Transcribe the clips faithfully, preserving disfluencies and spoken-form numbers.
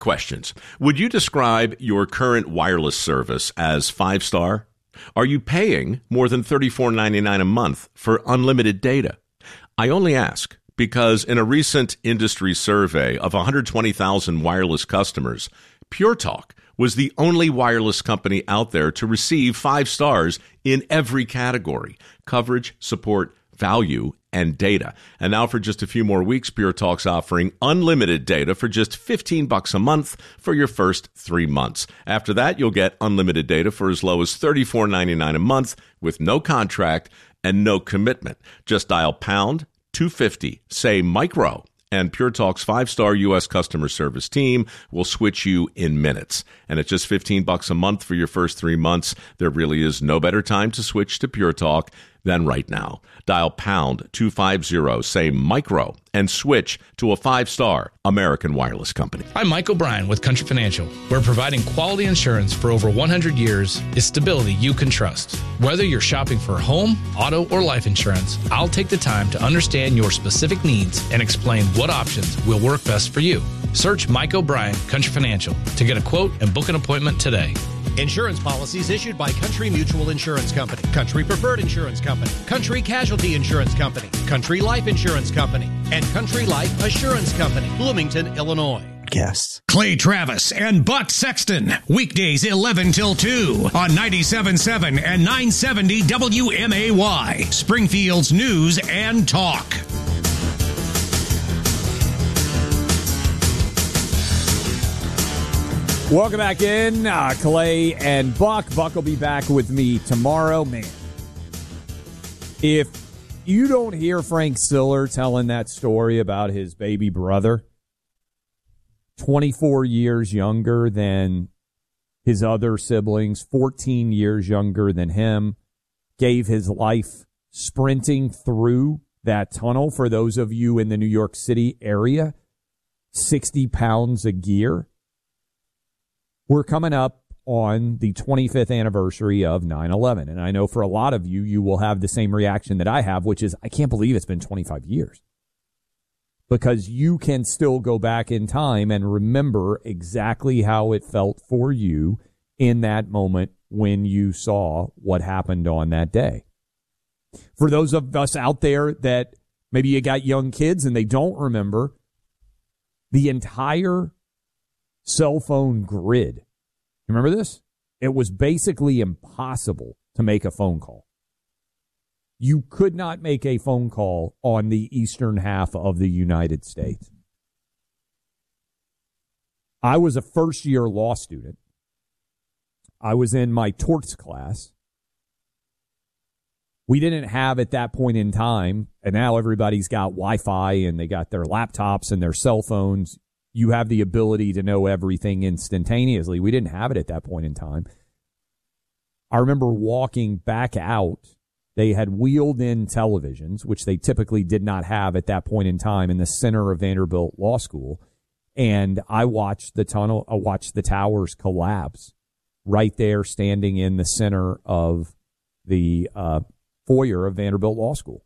questions. Would you describe your current wireless service as five-star? Are you paying more than thirty-four ninety-nine a month for unlimited data? I only ask because in a recent industry survey of one hundred twenty thousand wireless customers, Pure Talk was the only wireless company out there to receive five stars in every category: coverage, support, value, and data. And now for just a few more weeks, Pure Talk's offering unlimited data for just fifteen bucks a month for your first three months. After that, you'll get unlimited data for as low as thirty-four ninety-nine a month with no contract and no commitment. Just dial pound two fifty, say micro, and Pure Talk's five-star U S customer service team will switch you in minutes. And at just fifteen bucks a month for your first three months, there really is no better time to switch to Pure Talk than right now. Dial pound two fifty, say micro, and switch to a five-star American wireless company. I'm Mike O'Brien with Country Financial, where providing quality insurance for over one hundred years is stability you can trust. Whether you're shopping for home, auto, or life insurance, I'll take the time to understand your specific needs and explain what options will work best for you. Search Mike O'Brien Country Financial to get a quote and book an appointment today. Insurance policies issued by Country Mutual Insurance Company, Country Preferred Insurance Company, Country Casualty Insurance Company, Country Life Insurance Company, and Country Life Assurance Company, Bloomington, Illinois. Guests. Clay Travis and Buck Sexton, weekdays eleven till two on ninety-seven point seven and nine seventy W M A Y, Springfield's News and Talk. Welcome back in, uh, Clay and Buck. Buck will be back with me tomorrow. Man, if you don't hear Frank Siller telling that story about his baby brother, twenty-four years younger than his other siblings, fourteen years younger than him, gave his life sprinting through that tunnel. For those of you in the New York City area, sixty pounds of gear. We're coming up on the twenty-fifth anniversary of nine eleven, and I know for a lot of you, you will have the same reaction that I have, which is, I can't believe it's been twenty-five years. Because you can still go back in time and remember exactly how it felt for you in that moment when you saw what happened on that day. For those of us out there that maybe you got young kids and they don't remember, the entire cell phone grid. Remember this? It was basically impossible to make a phone call. You could not make a phone call on the eastern half of the United States. I was a first-year law student. I was in my torts class. We didn't have at that point in time, and now everybody's got Wi-Fi and they got their laptops and their cell phones. You have the ability to know everything instantaneously. We didn't have it at that point in time. I remember walking back out. They had wheeled in televisions, which they typically did not have at that point in time, in the center of Vanderbilt Law School. And I watched the tunnel, I watched the towers collapse right there, standing in the center of the uh, foyer of Vanderbilt Law School.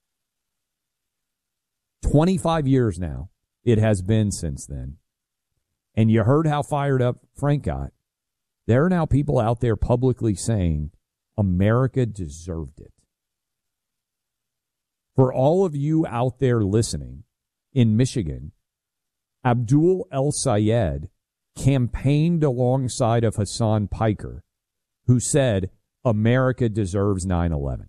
twenty-five years now. It has been since then. And you heard how fired up Frank got. There are now people out there publicly saying America deserved it. For all of you out there listening in Michigan, Abdul El-Sayed campaigned alongside of Hassan Piker, who said America deserves nine eleven.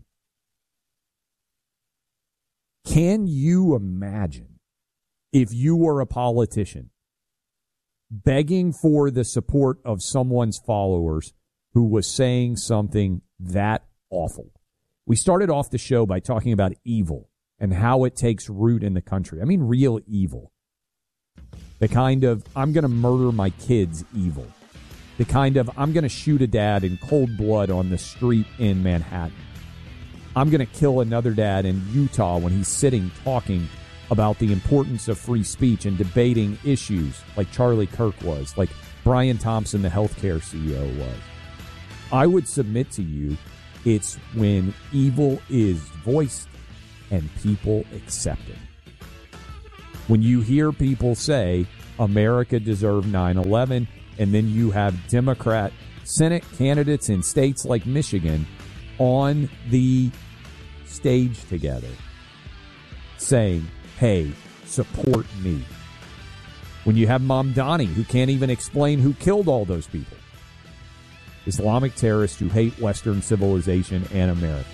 Can you imagine, if you were a politician, begging for the support of someone's followers who was saying something that awful? We started off the show by talking about evil and how it takes root in the country. I mean, real evil. The kind of, I'm going to murder my kids evil. The kind of, I'm going to shoot a dad in cold blood on the street in Manhattan. I'm going to kill another dad in Utah when he's sitting talking about the importance of free speech and debating issues like Charlie Kirk was, like Brian Thompson, the healthcare C E O, was. I would submit to you, it's when evil is voiced and people accept it. When you hear people say, America deserved nine eleven. And then you have Democrat Senate candidates in states like Michigan on the stage together saying, hey, support me. When you have Mamdani, who can't even explain who killed all those people. Islamic terrorists who hate Western civilization and America.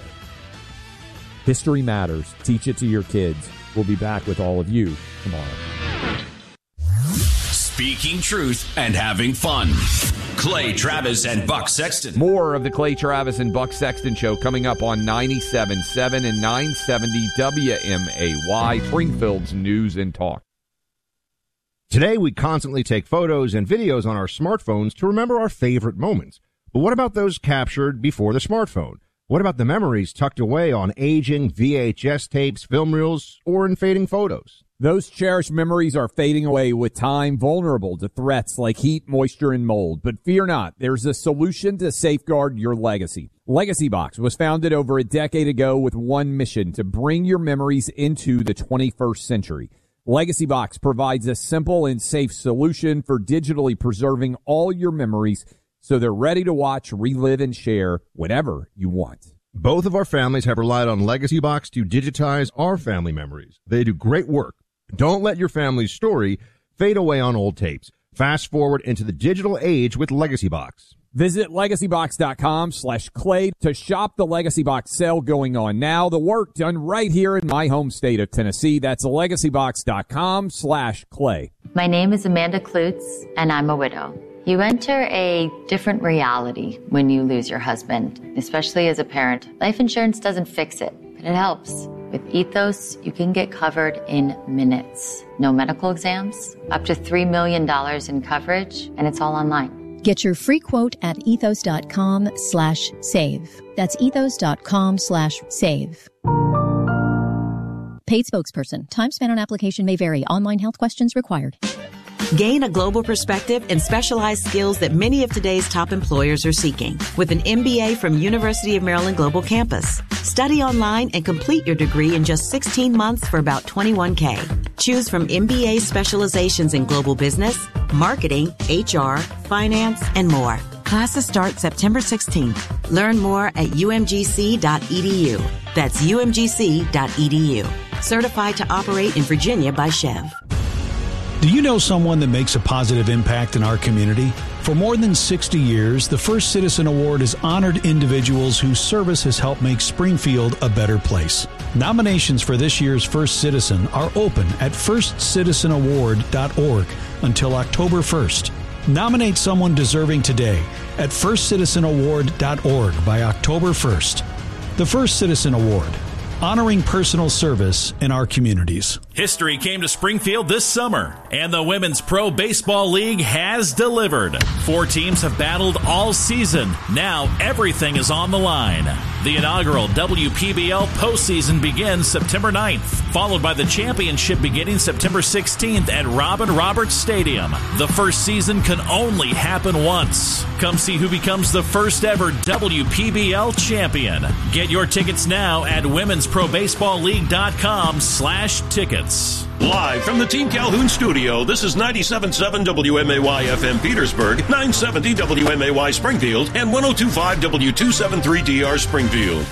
History matters. Teach it to your kids. We'll be back with all of you tomorrow. Speaking truth and having fun. Clay Travis and Buck Sexton. More of the Clay Travis and Buck Sexton Show coming up on ninety-seven point seven and nine seventy W M A Y, Springfield's News and Talk. Today, we constantly take photos and videos on our smartphones to remember our favorite moments. But what about those captured before the smartphone? What about the memories tucked away on aging V H S tapes, film reels, or in fading photos? Those cherished memories are fading away with time, vulnerable to threats like heat, moisture, and mold. But fear not, there's a solution to safeguard your legacy. Legacy Box was founded over a decade ago with one mission: to bring your memories into the twenty-first century. Legacy Box provides a simple and safe solution for digitally preserving all your memories so they're ready to watch, relive, and share whenever you want. Both of our families have relied on Legacy Box to digitize our family memories. They do great work. Don't let your family's story fade away on old tapes. Fast forward into the digital age with Legacy Box. Visit LegacyBox.com slash Clay to shop the Legacy Box sale going on now. The work done right here in my home state of Tennessee. That's LegacyBox.com slash Clay. My name is Amanda Klutz, and I'm a widow. You enter a different reality when you lose your husband, especially as a parent. Life insurance doesn't fix it, but it helps. With Ethos, you can get covered in minutes. No medical exams, up to three million dollars in coverage, and it's all online. Get your free quote at ethos.com slash save. That's ethos.com slash save. Paid spokesperson. Time spent on application may vary. Online health questions required. Gain a global perspective and specialized skills that many of today's top employers are seeking with an M B A from University of Maryland Global Campus. Study online and complete your degree in just sixteen months for about twenty-one thousand dollars. Choose from M B A specializations in global business, marketing, H R, finance, and more. Classes start September sixteenth. Learn more at u m g c dot e d u. That's u m g c dot e d u. Certified to operate in Virginia by Chev. Do you know someone that makes a positive impact in our community? For more than sixty years, the First Citizen Award has honored individuals whose service has helped make Springfield a better place. Nominations for this year's First Citizen are open at first citizen award dot org until October first. Nominate someone deserving today at first citizen award dot org by October first. The First Citizen Award, honoring personal service in our communities. History came to Springfield this summer, and the Women's Pro Baseball League has delivered. Four teams have battled all season. Now everything is on the line. The inaugural W P B L postseason begins September ninth, followed by the championship beginning September sixteenth at Robin Roberts Stadium. The first season can only happen once. Come see who becomes the first ever W P B L champion. Get your tickets now at women's pro baseball league dot com slash tickets. Live from the Team Calhoun studio, this is ninety-seven point seven W M A Y F M Petersburg, nine seventy W M A Y Springfield, and one oh two point five W two seventy-three D R Springfield.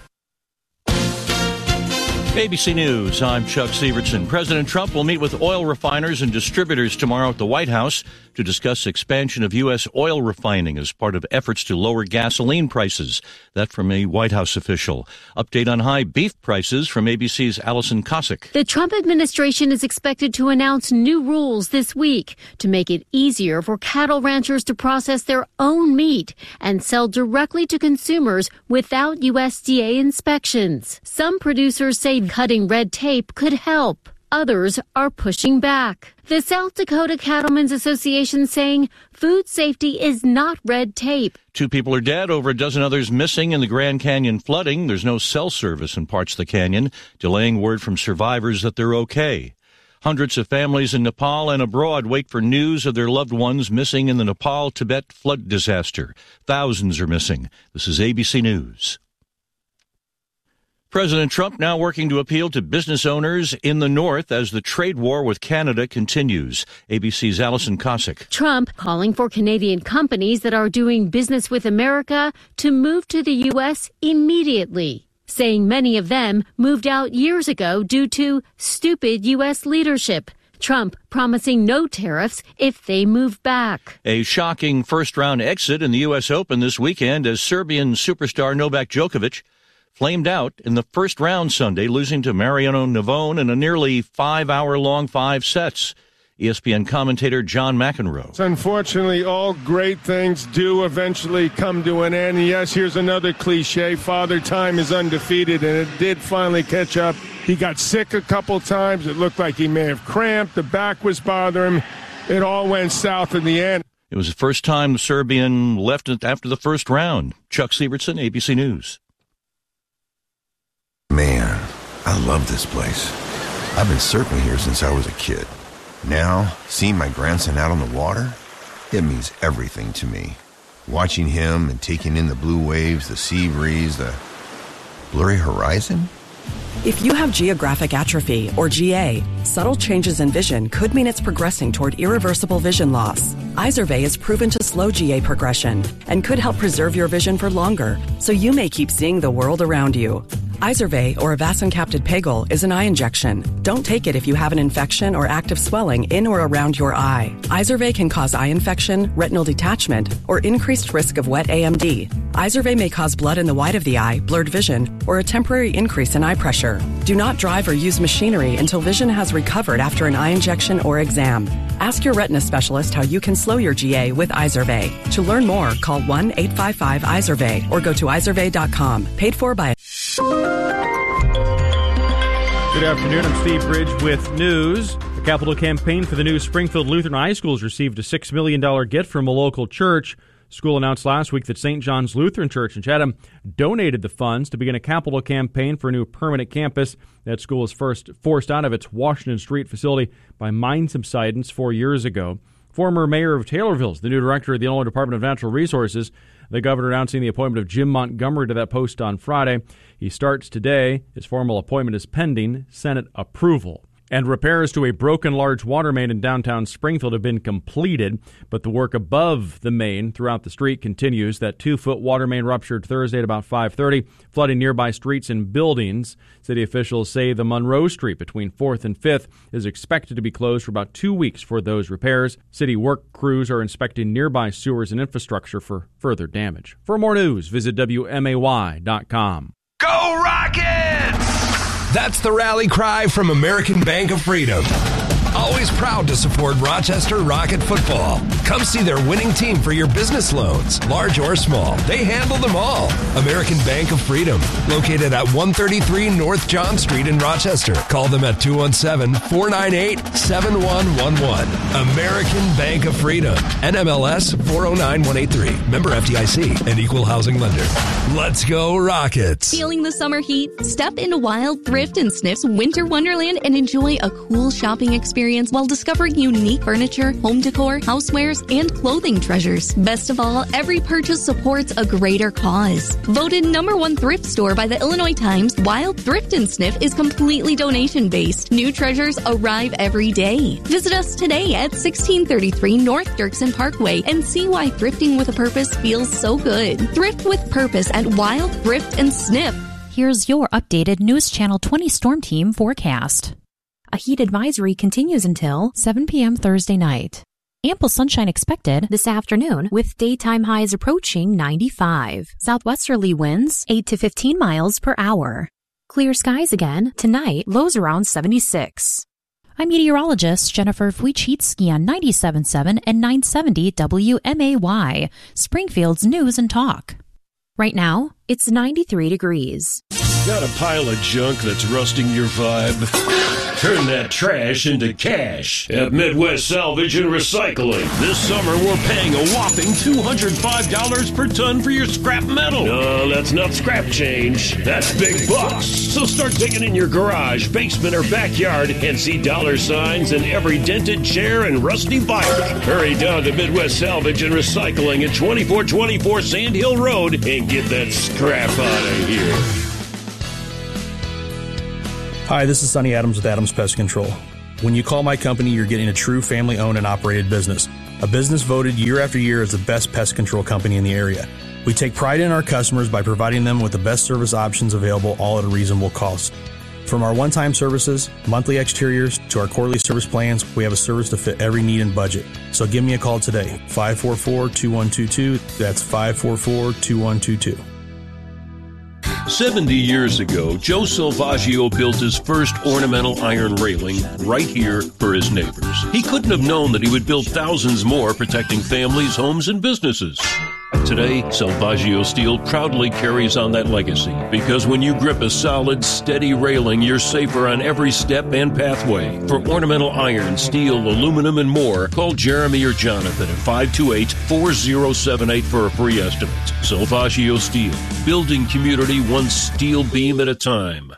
A B C News, I'm Chuck Severson. President Trump will meet with oil refiners and distributors tomorrow at the White House to discuss expansion of U S oil refining as part of efforts to lower gasoline prices. That from a White House official. Update on high beef prices from A B C's Allison Cossack. The Trump administration is expected to announce new rules this week to make it easier for cattle ranchers to process their own meat and sell directly to consumers without U S D A inspections. Some producers say cutting red tape could help. Others are pushing back. The South Dakota Cattlemen's Association saying food safety is not red tape. Two people are dead, over a dozen others missing in the Grand Canyon flooding. There's no cell service in parts of the canyon, delaying word from survivors that they're okay. Hundreds of families in Nepal and abroad wait for news of their loved ones missing in the Nepal-Tibet flood disaster. Thousands are missing. This is A B C News. President Trump now working to appeal to business owners in the North as the trade war with Canada continues. A B C's Allison Cossack. Trump calling for Canadian companies that are doing business with America to move to the U S immediately, saying many of them moved out years ago due to stupid U S leadership. Trump promising no tariffs if they move back. A shocking first-round exit in the U S Open this weekend as Serbian superstar Novak Djokovic flamed out in the first round Sunday, losing to Mariano Navone in a nearly five-hour-long five sets. E S P N commentator John McEnroe. Unfortunately, all great things do eventually come to an end. And yes, here's another cliche. Father Time is undefeated, and it did finally catch up. He got sick a couple times. It looked like he may have cramped. The back was bothering him. It all went south in the end. It was the first time the Serbian left after the first round. Chuck Sievertson, A B C News. Man, I love this place. I've been surfing here since I was a kid. Now, seeing my grandson out on the water, it means everything to me. Watching him and taking in the blue waves, the sea breeze, the blurry horizon. If you have geographic atrophy, or G A, subtle changes in vision could mean it's progressing toward irreversible vision loss. Izervay is proven to slow G A progression and could help preserve your vision for longer, so you may keep seeing the world around you. Izervay, or avacincaptad pegol, is an eye injection. Don't take it if you have an infection or active swelling in or around your eye. Izervay can cause eye infection, retinal detachment, or increased risk of wet A M D. Izervay may cause blood in the white of the eye, blurred vision, or a temporary increase in eye pressure. Do not drive or use machinery until vision has recovered after an eye injection or exam. Ask your retina specialist how you can slow your G A with Izervay. To learn more, call one eight five five Izervay or go to izervay dot com. Paid for by... Good afternoon. I'm Steve Bridge with news. The capital campaign for the new Springfield Lutheran High School has received a six million dollars gift from a local church. The school announced last week that Saint John's Lutheran Church in Chatham donated the funds to begin a capital campaign for a new permanent campus. That school was first forced out of its Washington Street facility by mine subsidence four years ago. Former mayor of Taylorville is the new director of the Illinois Department of Natural Resources. The governor announcing the appointment of Jim Montgomery to that post on Friday. He starts today. His formal appointment is pending Senate approval. And repairs to a broken large water main in downtown Springfield have been completed, but the work above the main throughout the street continues. That two-foot water main ruptured Thursday at about five thirty, flooding nearby streets and buildings. City officials say the Monroe Street between fourth and fifth is expected to be closed for about two weeks for those repairs. City work crews are inspecting nearby sewers and infrastructure for further damage. For more news, visit W M A Y dot com. Go Rockets! That's the rally cry from American Bank of Freedom. Always proud to support Rochester Rocket football. Come see their winning team for your business loans, large or small. They handle them all. American Bank of Freedom, located at one thirty-three North John Street in Rochester. Call them at two one seven, four nine eight, seven one one one. American Bank of Freedom, N M L S four oh nine one eight three. Member F D I C, an equal housing lender. Let's go Rockets. Feeling the summer heat? Step into Wild Thrift and Sniff's Winter Wonderland and enjoy a cool shopping experience while discovering unique furniture, home decor, housewares, and clothing treasures. Best of all, every purchase supports a greater cause. Voted number one thrift store by the Illinois Times, Wild Thrift and Sniff is completely donation-based. New treasures arrive every day. Visit us today at sixteen thirty-three North Dirksen Parkway and see why thrifting with a purpose feels so good. Thrift with purpose at Wild Thrift and Sniff. Here's your updated News Channel twenty Storm Team forecast. A heat advisory continues until seven p.m. Thursday night. Ample sunshine expected this afternoon with daytime highs approaching ninety-five. Southwesterly winds eight to fifteen miles per hour. Clear skies again tonight, lows around seventy-six. I'm meteorologist Jennifer Wojcicki on ninety-seven point seven and nine seventy W M A Y, Springfield's News and Talk. Right now, it's ninety-three degrees. Got a pile of junk that's rusting your vibe? Turn that trash into cash at Midwest Salvage and Recycling. This summer, we're paying a whopping two hundred five dollars per ton for your scrap metal. No, that's not scrap change. That's big bucks. So start digging in your garage, basement, or backyard and see dollar signs in every dented chair and rusty bike. Hurry down to Midwest Salvage and Recycling at twenty-four twenty-four Sand Hill Road and get that scrap out of here. Hi, this is Sonny Adams with Adams Pest Control. When you call my company, you're getting a true family-owned and operated business. A business voted year after year as the best pest control company in the area. We take pride in our customers by providing them with the best service options available, all at a reasonable cost. From our one-time services, monthly exteriors, to our quarterly service plans, we have a service to fit every need and budget. So give me a call today, five four four, two one two two. That's five four four, two one two two. seventy years ago, Joe Salvaggio built his first ornamental iron railing right here for his neighbors. He couldn't have known that he would build thousands more, protecting families, homes, and businesses. Today, Salvaggio Steel proudly carries on that legacy, because when you grip a solid, steady railing, you're safer on every step and pathway. For ornamental iron, steel, aluminum, and more, call Jeremy or Jonathan at five two eight, four zero seven eight for a free estimate. Salvaggio Steel, building community one steel beam at a time.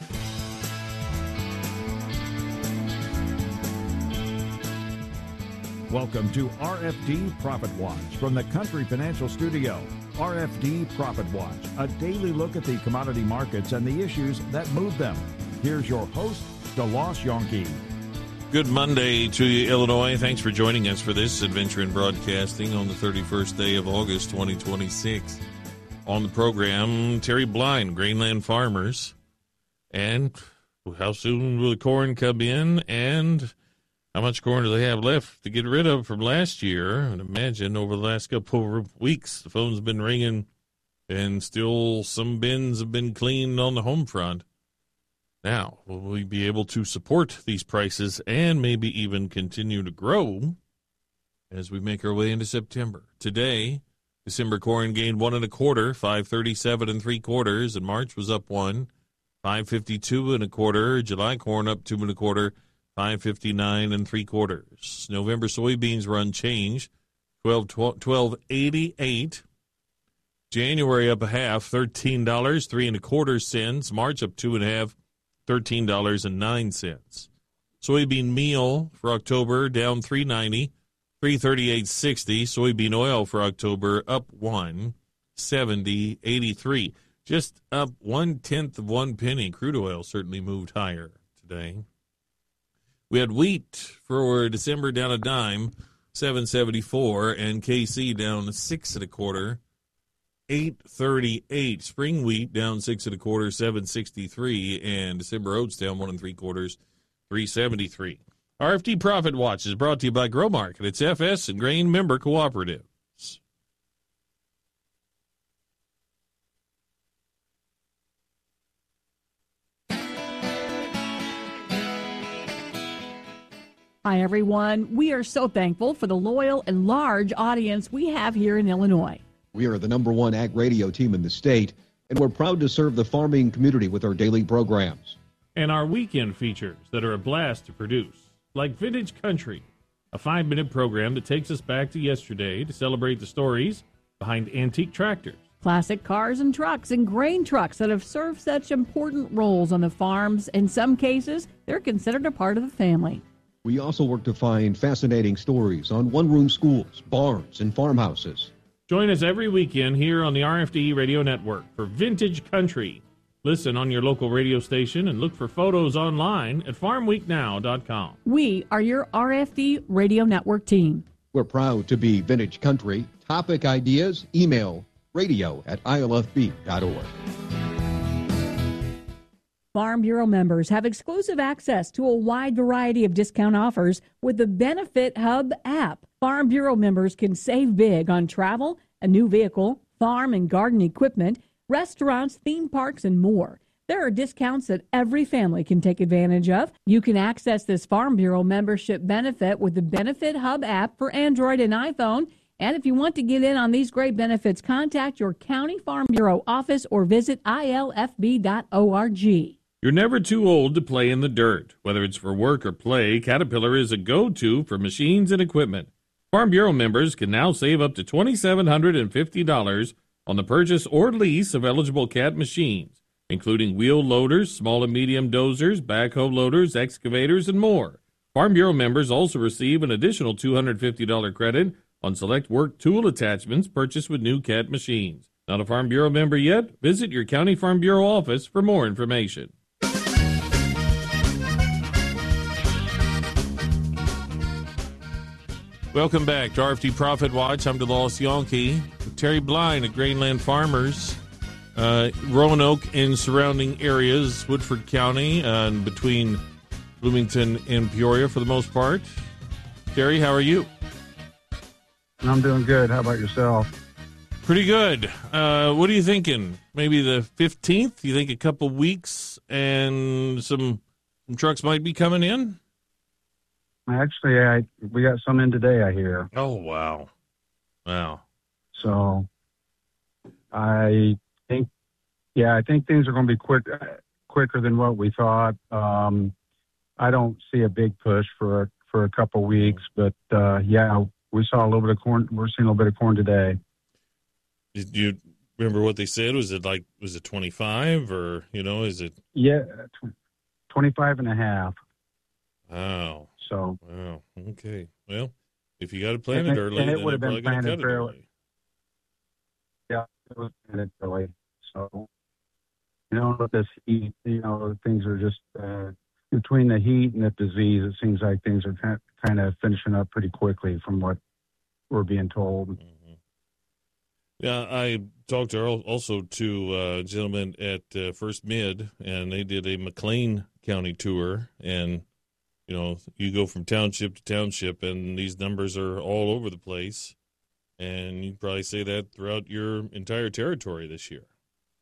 Welcome to R F D Profit Watch from the Country Financial Studio. R F D Profit Watch, a daily look at the commodity markets and the issues that move them. Here's your host, DeLoss Yonke. Good Monday to you, Illinois. Thanks for joining us for this adventure in broadcasting on the thirty-first day of August, twenty twenty-six. On the program, Terry Blind, Grainland Farmers, and how soon will the corn come in, and how much corn do they have left to get rid of from last year? And imagine over the last couple of weeks, the phone's been ringing, and still some bins have been cleaned on the home front. Now, will we be able to support these prices and maybe even continue to grow as we make our way into September? Today, December corn gained one and a quarter, five thirty-seven and three quarters, and March was up one, five fifty-two and a quarter. July corn up two and a quarter, five fifty-nine and three quarters. November soybeans were unchanged, twelve eighty-eight. January up a half, thirteen dollars, three and a quarter cents. March up two and a half, thirteen dollars and nine cents. Soybean meal for October down three ninety, three thirty-eight sixty. Soybean oil for October up one, seventy eighty-three. Just up one tenth of one penny. Crude oil certainly moved higher today. We had wheat for December down a dime, seven seventy-four, and K C down six and a quarter, eight thirty-eight. Spring wheat down six and a quarter, seven sixty-three, and December oats down one and three quarters, three seventy-three. R F D Profit Watch is brought to you by Growmark and its F S and Grain member cooperative. Hi, everyone. We are so thankful for the loyal and large audience we have here in Illinois. We are the number one ag radio team in the state, and we're proud to serve the farming community with our daily programs. And our weekend features that are a blast to produce, like Vintage Country, a five-minute program that takes us back to yesterday to celebrate the stories behind antique tractors. Classic cars and trucks and grain trucks that have served such important roles on the farms. In some cases, they're considered a part of the family. We also work to find fascinating stories on one-room schools, barns, and farmhouses. Join us every weekend here on the R F D Radio Network for Vintage Country. Listen on your local radio station and look for photos online at farm week now dot com. We are your R F D Radio Network team. We're proud to be Vintage Country. Topic ideas, email radio at I L F B dot org. Farm Bureau members have exclusive access to a wide variety of discount offers with the Benefit Hub app. Farm Bureau members can save big on travel, a new vehicle, farm and garden equipment, restaurants, theme parks, and more. There are discounts that every family can take advantage of. You can access this Farm Bureau membership benefit with the Benefit Hub app for Android and iPhone. And if you want to get in on these great benefits, contact your County Farm Bureau office or visit I L F B dot org. You're never too old to play in the dirt. Whether it's for work or play, Caterpillar is a go-to for machines and equipment. Farm Bureau members can now save up to two thousand seven hundred fifty dollars on the purchase or lease of eligible Cat machines, including wheel loaders, small and medium dozers, backhoe loaders, excavators, and more. Farm Bureau members also receive an additional two hundred fifty dollars credit on select work tool attachments purchased with new Cat machines. Not a Farm Bureau member yet? Visit your County Farm Bureau office for more information. Welcome back to R F D Profit Watch. I'm DeLoss Yankee. Terry Blind at Grainland Farmers, uh, Roanoke and surrounding areas, Woodford County, uh, and between Bloomington and Peoria for the most part. Terry, how are you? I'm doing good. How about yourself? Pretty good. Uh, what are you thinking? Maybe the fifteenth? You think a couple weeks and some, some trucks might be coming in? Actually, I we got some in today, I hear. Oh, wow. Wow. So I think, yeah, I think things are going to be quick, quicker than what we thought. Um, I don't see a big push for, for a couple weeks, but uh, yeah, we saw a little bit of corn. We're seeing a little bit of corn today. Did you remember what they said? Was it like, was it twenty-five or, you know, is it? Yeah, twenty-five and a half. Wow. So. Wow. Okay. Well, if you got to plant it and, early, and it then would have they're been probably going to planted cut it fairly. early. Yeah, it was planted early. So, you know, with this heat, you know, things are just, uh, between the heat and the disease, it seems like things are kind of, kind of finishing up pretty quickly from what we're being told. Mm-hmm. Yeah, I talked to also to a gentleman at uh, First Mid, and they did a McLean County tour, and you know, you go from township to township, and these numbers are all over the place, and you probably say that throughout your entire territory this year.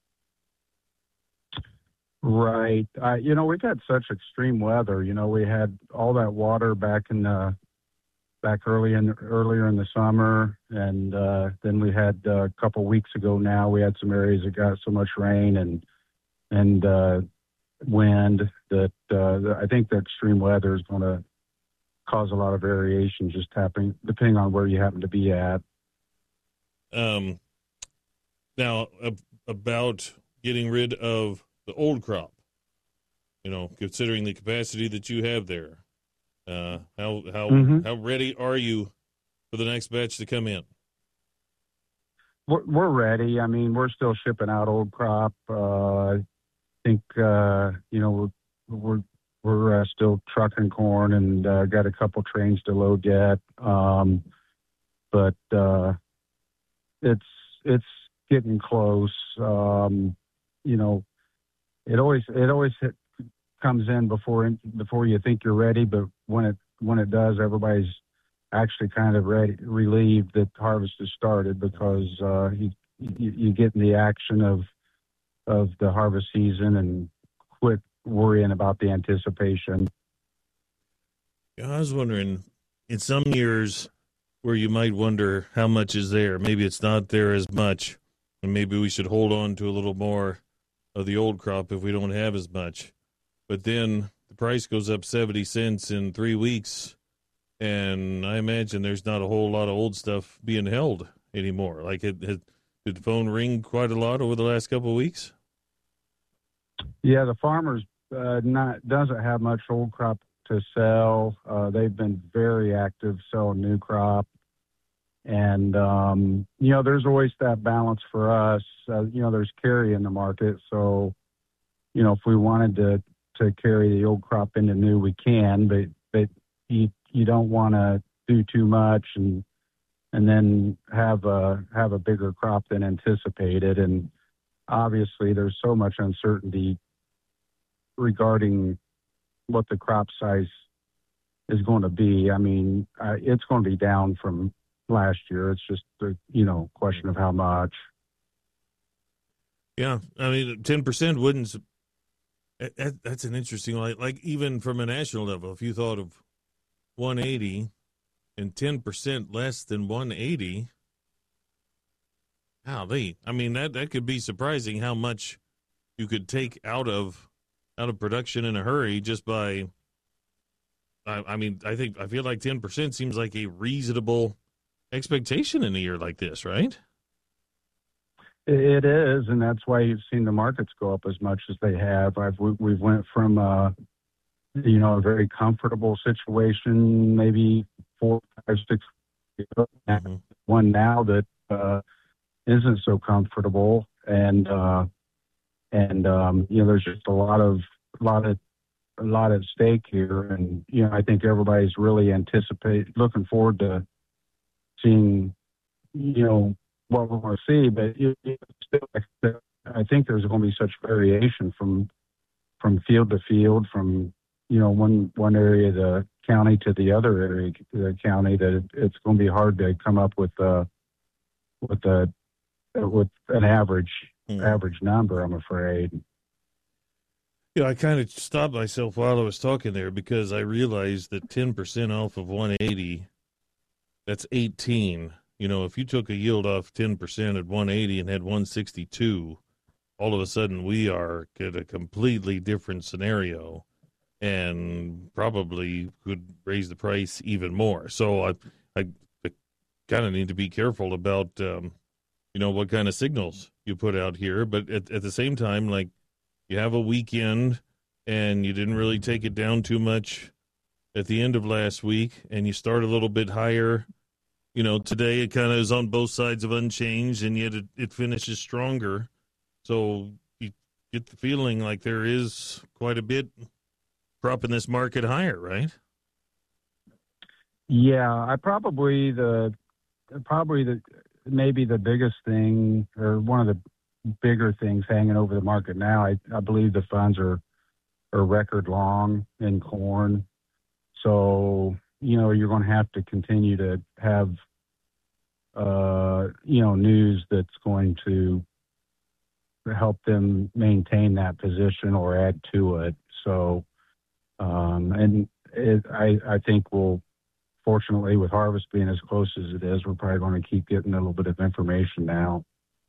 Right. Uh, you know, we've had such extreme weather. You know, we had all that water back in the back early in earlier in the summer, and uh, then we had uh, a couple weeks ago. Now we had some areas that got so much rain and and uh, wind that uh, I think the extreme weather is going to cause a lot of variation, just happening depending on where you happen to be at. Um. Now uh, about getting rid of the old crop, you know, considering the capacity that you have there, uh, how how Mm-hmm. how ready are you for the next batch to come in? We're, we're ready. I mean, we're still shipping out old crop. Uh, I think uh, you know we're we're, we're uh, still trucking corn and uh, got a couple trains to load yet. Um, but uh, it's it's getting close. Um, you know. It always it always hit, comes in before before you think you're ready, but when it when it does, everybody's actually kind of ready, relieved that harvest has started because uh, you, you you get in the action of of the harvest season and quit worrying about the anticipation. Yeah, I was wondering, in some years where you might wonder how much is there, maybe it's not there as much, and maybe we should hold on to a little more of the old crop if we don't have as much. But then the price goes up seventy cents in three weeks, and I imagine there's not a whole lot of old stuff being held anymore. Like, it, it, did the phone ring quite a lot over the last couple of weeks? Yeah, the farmers uh, not doesn't have much old crop to sell. Uh, they've been very active selling new crop. And, um, you know, there's always that balance for us. Uh, you know, there's carry in the market. So, you know, if we wanted to, to carry the old crop into new, we can, but, but you, you don't want to do too much and, and then have a, have a bigger crop than anticipated. And obviously there's so much uncertainty regarding what the crop size is going to be. I mean, uh, it's going to be down from last year. It's just a, you know, question of how much. Yeah, I mean, ten percent wouldn't. That, that's an interesting, like, like even from a national level, if you thought of one eighty and ten percent less than one eighty, golly, I mean, that, that could be surprising how much you could take out of out of production in a hurry just by. I, I mean, I think I feel like ten percent seems like a reasonable expectation in a year like this, right? It is, and that's why you've seen the markets go up as much as they have. I've, we, we've went from, uh, you know, a very comfortable situation maybe four, five, six years ago, mm-hmm. one now that uh, isn't so comfortable, and uh, and um, you know, there's just a lot of a lot of a lot at stake here, and you know, I think everybody's really anticipate looking forward to seeing, you know, what we're going to see. But it, it still, I think there's going to be such variation from from field to field, from, you know, one one area of the county to the other area of the county, that it, it's going to be hard to come up with a with a with an average mm. average number, I'm afraid. You know, I kind of stopped myself while I was talking there because I realized that ten percent off of one eighty, that's eighteen. You know, if you took a yield off ten percent at one eighty and had one sixty-two, all of a sudden we are at a completely different scenario and probably could raise the price even more. So I, I, I kind of need to be careful about, um, you know, what kind of signals you put out here. But at, at the same time, like, you have a weekend and you didn't really take it down too much at the end of last week, and you start a little bit higher. You know, today it kind of is on both sides of unchanged, and yet it, it finishes stronger. So you get the feeling like there is quite a bit propping this market higher, right? Yeah, I probably the probably the maybe the biggest thing, or one of the bigger things hanging over the market now. I, I believe the funds are are record long in corn, so you know you're going to have to continue to have uh, you know news that's going to help them maintain that position or add to it. So, um, and it, I, I think we'll, fortunately, with harvest being as close as it is, we're probably going to keep getting a little bit of information now.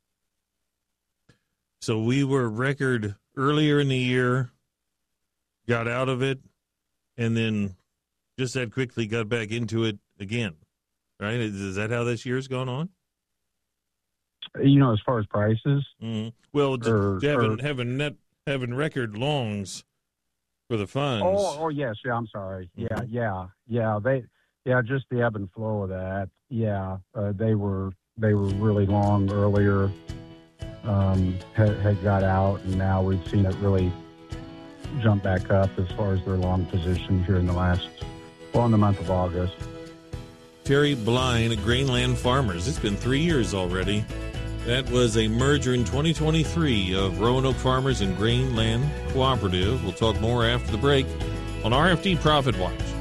So we were record earlier in the year, got out of it, and then just that quickly got back into it again, right? Is that how this year's gone on? You know, as far as prices? Mm-hmm. Well, or, having, or, having, net, having record longs for the funds. Oh, oh yes, yeah, I'm sorry. Mm-hmm. Yeah, yeah, yeah. They, yeah, just the ebb and flow of that. Yeah, uh, they were they were really long earlier, um, had, had got out, and now we've seen it really jump back up as far as their long position here in the last, well, in the month of August. Terry Bline at Grainland Farmers. It's been three years already. That was a merger in twenty twenty-three of Roanoke Farmers and Grainland Cooperative. We'll talk more after the break on R F D Profit Watch.